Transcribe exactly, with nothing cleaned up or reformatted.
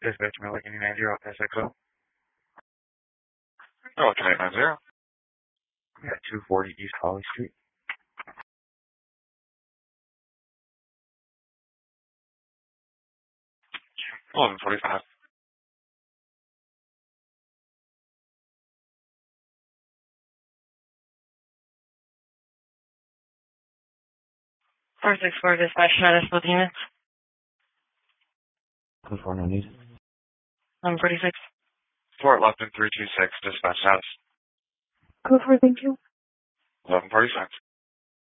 Dispatch Milligan nine zero S X O. Oh, can I nine zero? Yeah, two forty East Holly Street. eleven forty-five. four six four dispatch, United Split units. Code four no need. eleven forty-six. Fort Lupton three two six, dispatch house. Code four, thank you. eleven forty-six.